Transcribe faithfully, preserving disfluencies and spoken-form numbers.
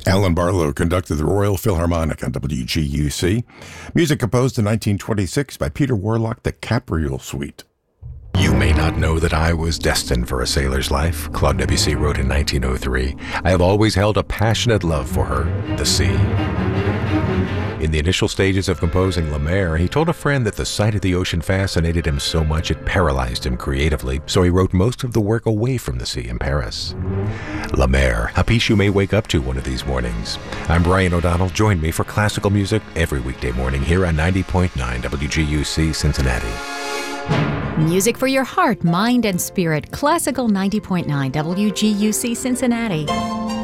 Alan Barlow conducted the Royal Philharmonic on W G U C. Music composed in nineteen twenty-six by Peter Warlock, the Capriole Suite. You may not know that I was destined for a sailor's life, Claude Debussy wrote in nineteen oh three. I have always held a passionate love for her, the sea. In the initial stages of composing La Mer, he told a friend that the sight of the ocean fascinated him so much it paralyzed him creatively, so he wrote most of the work away from the sea in Paris. La Mer, a piece you may wake up to one of these mornings. I'm Brian O'Donnell. Join me for classical music every weekday morning here on ninety point nine W G U C Cincinnati. Music for your heart, mind, and spirit. Classical ninety point nine W G U C Cincinnati.